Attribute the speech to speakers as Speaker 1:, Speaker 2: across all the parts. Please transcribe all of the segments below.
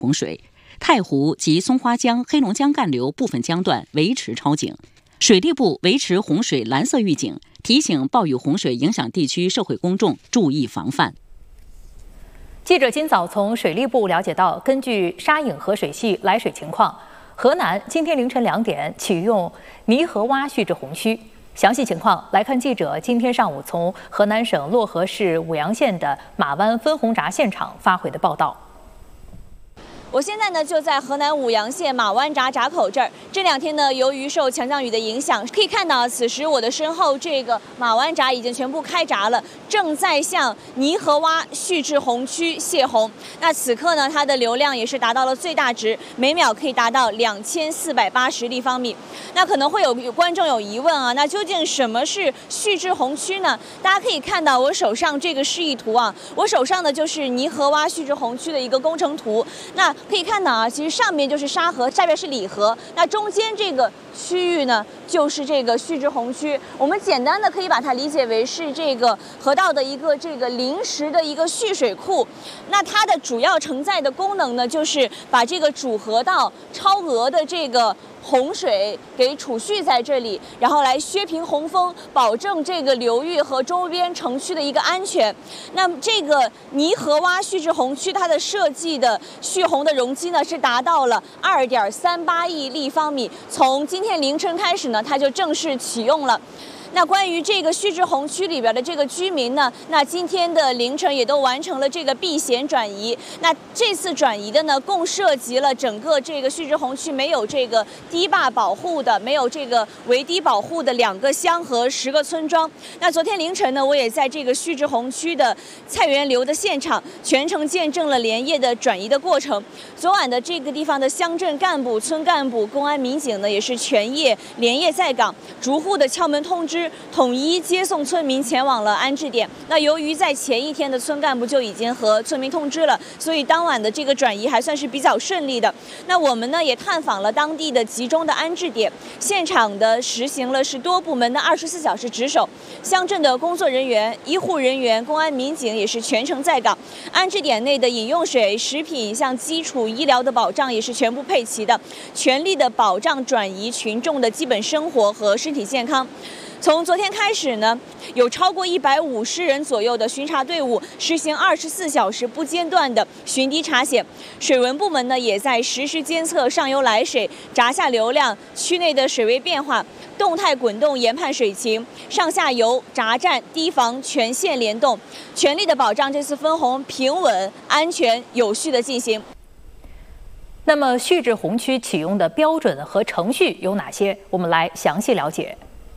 Speaker 1: 洪水，太湖及松花江、黑龙江干流部分江段维持超警。水利部维持洪水蓝色预警，提醒暴雨洪水影响地区社会公众注意防范。
Speaker 2: 记者今早从水利部了解到，根据沙颍河水系来水情况，河南今天凌晨2点启用泥河洼蓄滞洪区。详细情况来看记者今天上午从河南省漯河市舞阳县的马湾分洪闸现场发回的报道。
Speaker 3: 我现在呢就在河南舞阳县马湾闸闸口这儿。这2天呢，由于受强降雨的影响，可以看到此时我的身后这个马湾闸已经全部开闸了，正在向泥河洼蓄滞洪区泄洪。那此刻呢，它的流量也是达到了最大值，每秒可以达到2480立方米。那可能会有观众有疑问啊，那究竟什么是蓄滞洪区呢？大家可以看到我手上这个示意图啊，我手上的就是泥河洼蓄滞洪区的一个工程图。那可以看到啊，其实上面就是沙河，下边是里河，那中间这个区域呢，就是这个蓄滞洪区。我们简单的可以把它理解为是这个河道的一个这个临时的一个蓄水库。那它的主要承载的功能呢，就是把这个主河道超额的这个洪水给储蓄在这里，然后来削平洪峰，保证这个流域和周边城区的一个安全。那么这个泥河洼蓄滞洪区，它的设计的蓄洪的容积呢是达到了2.38亿立方米。从今天凌晨开始呢，它就正式启用了。那关于这个蓄滞洪区里边的这个居民呢，那今天的凌晨也都完成了这个避险转移。那这次转移的呢，共涉及了整个这个蓄滞洪区没有这个堤坝保护的、没有这个围堤保护的2个乡和10个村庄。那昨天凌晨呢，我也在这个蓄滞洪区的菜园流的现场，全程见证了连夜的转移的过程。昨晚的这个地方的乡镇干部、村干部、公安民警呢，也是全夜连夜在岗，逐户的敲门通知，统一接送村民前往了安置点。那由于在前一天的村干部就已经和村民通知了，所以当晚的这个转移还算是比较顺利的。那我们呢也探访了当地的集中的安置点，现场的实行了是多部门的24小时值守，乡镇的工作人员、医护人员、公安民警也是全程在岗。安置点内的饮用水、食品，像基础医疗的保障也是全部配齐的，全力的保障转移群众的基本生活和身体健康。从昨天开始呢，有超过150人左右的巡查队伍实行24小时不间断的巡堤查险。水文部门呢，也在实时监测上游来水、闸下流量、区内的水位变化，动态滚动研判水情，上下游、闸站、堤防全线联动，全力的保障这次分洪平稳、安全、有序的进行。
Speaker 2: 那么，蓄滞洪区启用的标准和程序有哪些？我们来详细了解。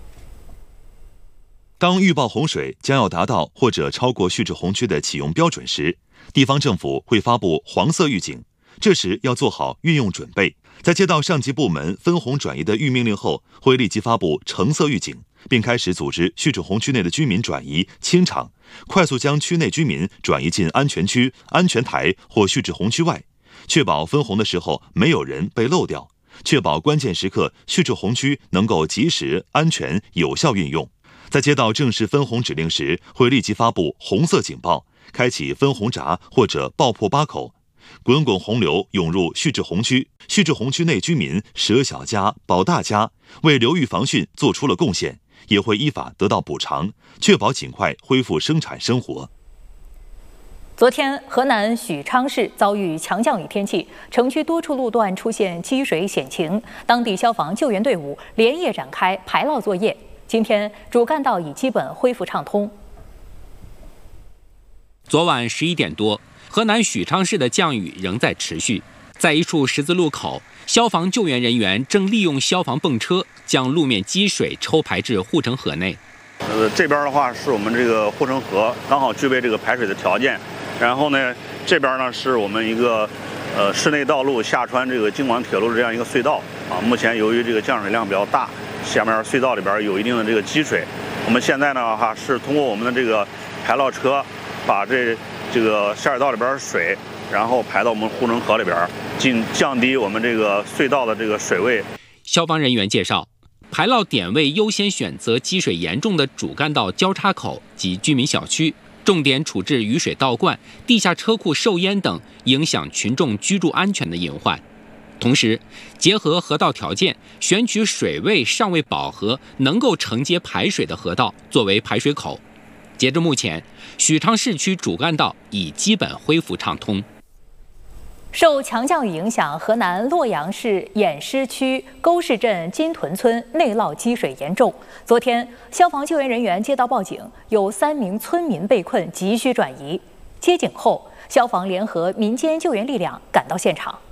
Speaker 4: 当预报洪水将要达到或者超过蓄滞洪区的启用标准时，地方政府会发布黄色预警，这时要做好运用准备。在接到上级部门分洪转移的预命令后，会立即发布橙色预警，并开始组织蓄滞洪区内的居民转移清场，快速将区内居民转移进安全区、安全台或蓄滞洪区外，确保分洪的时候没有人被漏掉，确保关键时刻蓄滞洪区能够及时、安全、有效运用。在接到正式分洪指令时，会立即发布红色警报，开启分洪闸或者爆破八口，滚滚洪流涌入蓄滞洪区，蓄滞洪区内居民舍小家保大家，为流域防汛做出了贡献，也会依法得到补偿，确保尽快恢复生产生活。
Speaker 2: 昨天，河南许昌市遭遇强降雨天气，城区多处路段出现积水险情，当地消防救援队伍连夜展开排涝作业。今天，主干道已基本恢复畅通。
Speaker 5: 昨晚11点多，河南许昌市的降雨仍在持续。在一处十字路口，消防救援人员正利用消防泵车将路面积水抽排至护城河内。
Speaker 6: 这边的话是我们这个护城河，刚好具备这个排水的条件。然后呢，这边呢是我们一个市内道路下穿这个京广铁路的这样一个隧道啊。目前由于这个降水量比较大，下面隧道里边有一定的这个积水。我们现在呢是通过我们的这个排涝车，把这个下水道里边水，然后排到我们护城河里边，降低我们这个隧道的这个水位。
Speaker 5: 消防人员介绍，排涝点位优先选择积水严重的主干道交叉口及居民小区， 重点处置雨水倒灌、地下车库受淹等影响群众居住安全的隐患。同时，结合河道条件，选取水位尚未饱和、能够承接排水的河道作为排水口。截至目前，许昌市区主干道已基本恢复畅通。
Speaker 2: 受强降雨影响，河南洛阳市偃师区沟市镇金屯村内涝积水严重。昨天，消防救援人员接到报警，有3名村民被困，急需转移。接警后，消防联合民间救援力量赶到现场。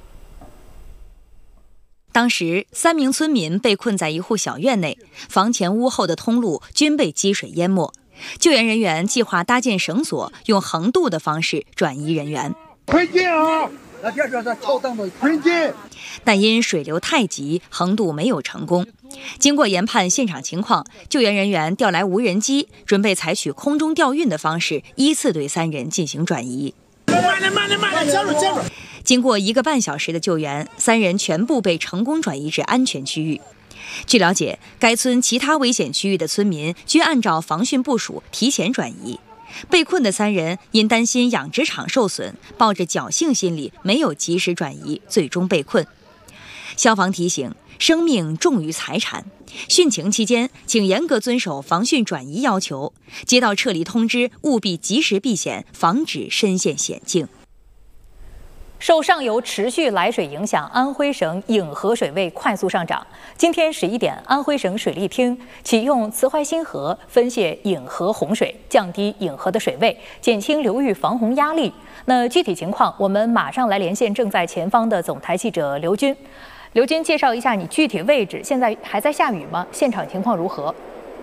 Speaker 7: 当时，3名村民被困在一户小院内，房前屋后的通路均被积水淹没。救援人员计划搭建绳索，用横渡的方式转移人员。
Speaker 8: 快进啊！快进！
Speaker 7: 但因水流太急，横渡没有成功。经过研判现场情况，救援人员调来无人机，准备采取空中调运的方式，依次对3人进行转移。
Speaker 8: 慢点，加入！
Speaker 7: 经过1个半小时的救援，3人全部被成功转移至安全区域。据了解，该村其他危险区域的村民均按照防汛部署提前转移。被困的3人因担心养殖场受损，抱着侥幸心理，没有及时转移，最终被困。消防提醒：生命重于财产。汛情期间，请严格遵守防汛转移要求。接到撤离通知，务必及时避险，防止身陷险境。
Speaker 2: 受上游持续来水影响，安徽省颍河水位快速上涨。今天11点，安徽省水利厅启用慈淮新河分泄颍河洪水，降低颍河的水位，减轻流域防洪压力。那具体情况，我们马上来连线正在前方的总台记者刘军。刘军，介绍一下你具体位置，现在还在下雨吗？现场情况如何？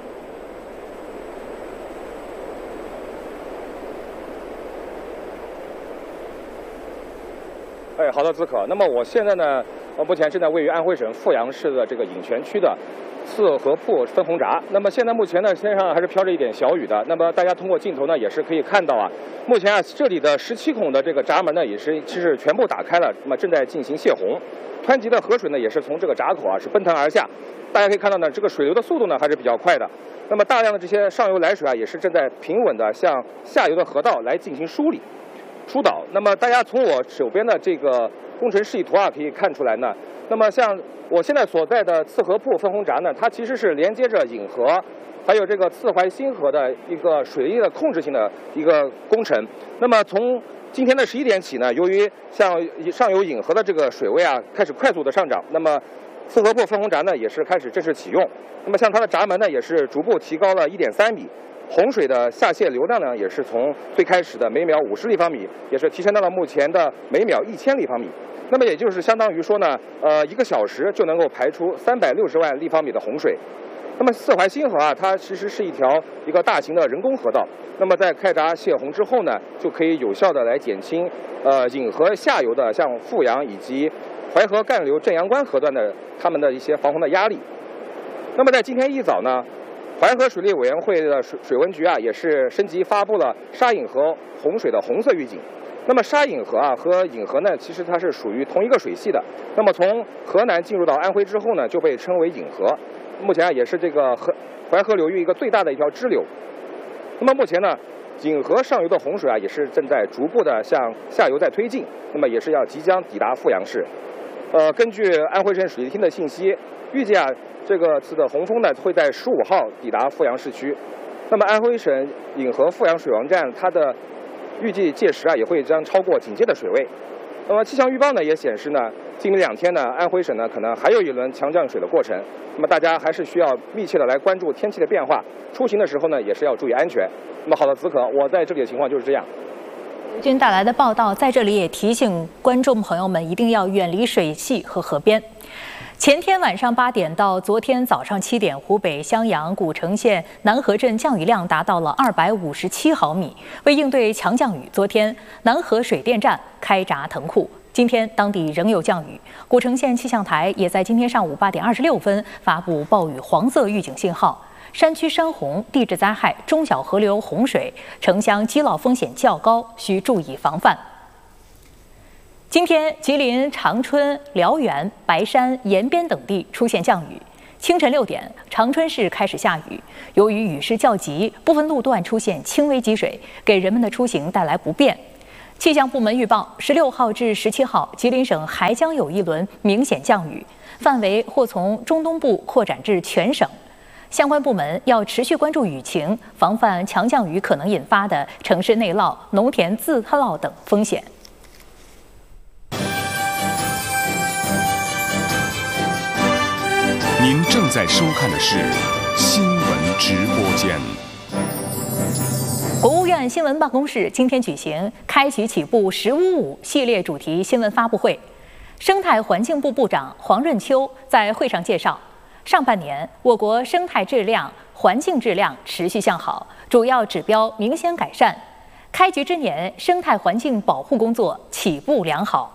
Speaker 9: 好的，子可。那么我现在呢，目前正在位于安徽省阜阳市的这个颍泉区的次河铺分洪闸。那么现在目前呢，天上还是飘着一点小雨的。那么大家通过镜头呢，也是可以看到啊，目前啊这里的17孔的这个闸门呢，也是其实全部打开了，那么正在进行泄洪。湍急的河水呢，也是从这个闸口啊是奔腾而下。大家可以看到呢，这个水流的速度呢还是比较快的。那么大量的这些上游来水啊，也是正在平稳的向下游的河道来进行疏导。那么大家从我手边的这个工程示意图啊，可以看出来呢。那么像我现在所在的次河铺分洪闸呢，它其实是连接着颍河，还有这个慈淮新河的一个水利的控制性的一个工程。那么从今天的11点起呢，由于像上游颍河的这个水位啊开始快速的上涨，那么次河铺分洪闸呢也是开始正式启用。那么像它的闸门呢也是逐步提高了1.3米。洪水的下泄流量呢，也是从最开始的每秒50立方米，也是提升到了目前的每秒1000立方米。那么也就是相当于说呢，1个小时就能够排出360万立方米的洪水。那么四淮新河啊，它其实是一个大型的人工河道。那么在开闸泄洪之后呢，就可以有效的来减轻颍河下游的像阜阳以及淮河干流正阳关河段的他们的一些防洪的压力。那么在今天一早呢，淮河水利委员会的水文局啊，也是升级发布了沙颍河洪水的红色预警。那么沙颍河啊和颍河呢，其实它是属于同一个水系的。那么从河南进入到安徽之后呢，就被称为颍河。目前啊，也是这个淮河流域一个最大的一条支流。那么目前呢，颍河上游的洪水啊，也是正在逐步的向下游在推进。那么也是要即将抵达阜阳市。根据安徽省水利厅的信息，预计啊，这个次的洪峰呢会在15号抵达阜阳市区。那么安徽省颍河阜阳水王站，它的预计届时啊也会将超过警戒的水位。那么气象预报呢也显示呢，今明2天呢，安徽省呢可能还有一轮强降水的过程。那么大家还是需要密切的来关注天气的变化，出行的时候呢也是要注意安全。那么好的，子可，我在这里的情况就是这样。
Speaker 2: 刘军带来的报道，在这里也提醒观众朋友们一定要远离水系和河边。前天晚上8点到昨天早上7点，湖北襄阳古城县南河镇降雨量达到了257毫米。为应对强降雨，昨天南河水电站开闸腾库。今天当地仍有降雨，古城县气象台也在今天上午8点26分发布暴雨黄色预警信号。山区山洪、地质灾害、中小河流洪水、城乡积涝风险较高，需注意防范。今天，吉林长春、辽源、白山、延边等地出现降雨。 清晨6点，长春市开始下雨，由于雨势较急，部分路段出现轻微积水，给人们的出行带来不便。气象部门预报，16号至17号，吉林省还将有一轮明显降雨，范围或从中东部扩展至全省。相关部门要持续关注雨情，防范强降雨可能引发的城市内涝、农田自涝等风险。
Speaker 10: 您正在收看的是新闻直播间。
Speaker 2: 国务院新闻办公室今天举行开局起步“15.5”系列主题新闻发布会，生态环境部部长黄润秋在会上介绍，上半年我国生态质量、环境质量持续向好，主要指标明显改善。开局之年，生态环境保护工作起步良好。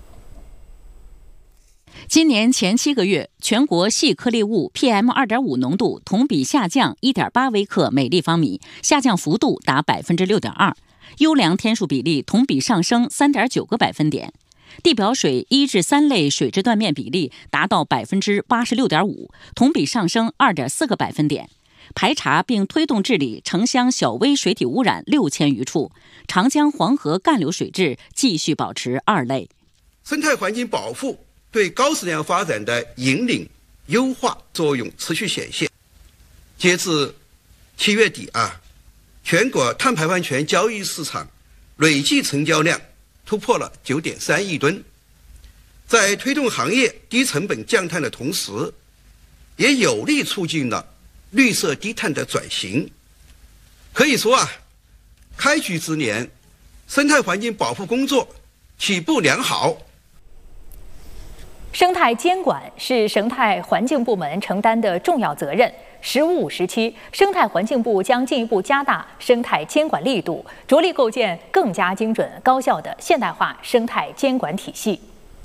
Speaker 1: 今年前7个月，全国细颗粒物 PM2.5 浓度同比下降 1.8 微克每立方米，下降幅度达 6.2%， 优良天数比例同比上升 3.9个百分点。地表水1至3类水质断面比例达到 86.5%， 同比上升 2.4个百分点。排查并推动治理城乡小微水体污染6000余处，长江黄河干流水质继续保持2类。
Speaker 11: 生态环境保护对高质量发展的引领、优化作用持续显现。截至7月底全国碳排放权交易市场累计成交量突破了9.3亿吨。在推动行业低成本降碳的同时，也有力促进了绿色低碳的转型。可以说开局之年，生态环境保护工作起步良好。
Speaker 2: 生态监管是生态环境部门承担的重要责任。“15.5”时期，生态环境部将进一步加大生态监管力度，着力构建更加精准、高效的现代化生态监管体系。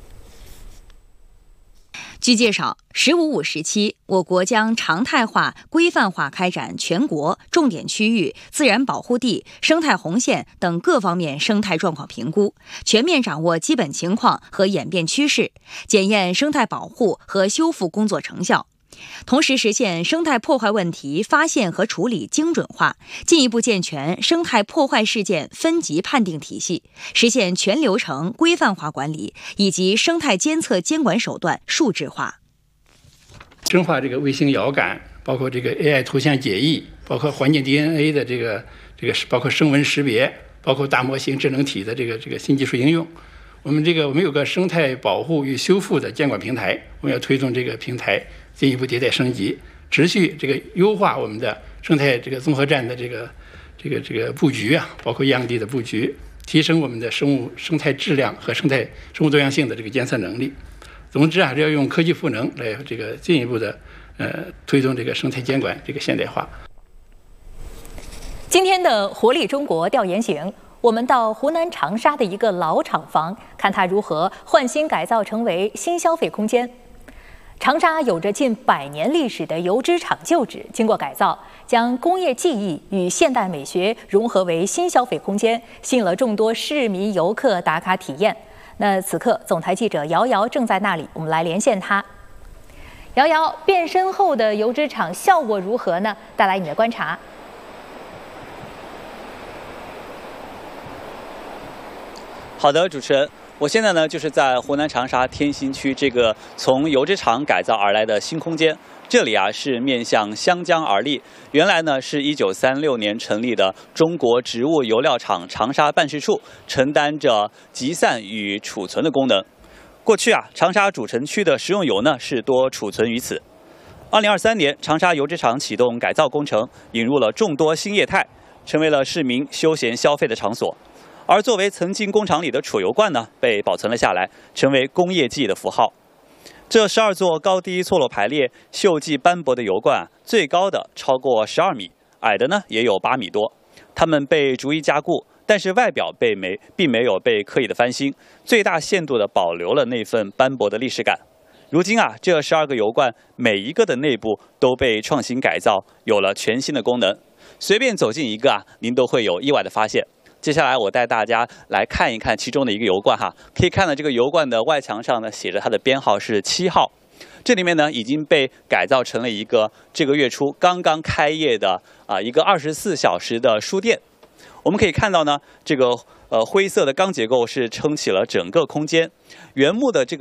Speaker 7: 据介绍，“15.5”时期，我国将常态化、规范化开展全国重点区域、自然保护地、生态红线等各方面生态状况评估，全面掌握基本情况和演变趋势，检验生态保护和修复工作成效。同时实现生态破坏问题发现和处理精准化，进一步健全生态破坏事件分级判定体系，实现全流程规范化管理，以及生态监测监管手段数字化。
Speaker 12: 深化这个卫星遥感，包括这个 AI 图像解译，包括环境 DNA 的这个包括声纹识别，包括大模型智能体的这个新技术应用。我们有个生态保护与修复的监管平台，我们要推动这个平台进一步迭代升级，持续优化我们的生态综合站的这个布局包括样地的布局，提升我们的生态质量和生物多样性的监测能力。总之要用科技赋能来进一步的推动生态监管现代化。
Speaker 2: 今天的活力中国调研行，我们到湖南长沙的一个老厂房，看它如何换新改造成为新消费空间。长沙有着近100年历史的油脂厂旧址，经过改造，将工业技艺与现代美学融合为新消费空间，吸引了众多市民游客打卡体验。那此刻，总台记者瑶瑶正在那里，我们来连线她。瑶瑶，变身后的油脂厂效果如何呢？带来你的观察。
Speaker 13: 好的，主持人，我现在呢就是在湖南长沙天心区这个从油脂厂改造而来的新空间。这里是面向湘江而立，原来呢是1936年成立的中国植物油料厂长沙办事处，承担着集散与储存的功能。过去长沙主城区的食用油呢是多储存于此。2023年，长沙油脂厂启动改造工程，引入了众多新业态，成为了市民休闲消费的场所。而作为曾经工厂里的储油罐呢，被保存了下来，成为工业记忆的符号。这12座高低错落排列、锈迹斑驳的油罐最高的超过12米，矮的呢也有8米多。它们被逐一加固，但是外表并没有被刻意的翻新，最大限度的保留了那份斑驳的历史感。如今这12个油罐每一个的内部都被创新改造，有了全新的功能。随便走进一个您都会有意外的发现。接下来我带大家来看一看其中的一个油罐可以看到这个油罐的外墙上呢写着它的编号是7号。 这里面呢已经被改造成了一个这个月初刚刚开业的一个24小时的书店。我们可以看到呢，这个灰色的钢结构是撑起了整个空间，原木的这个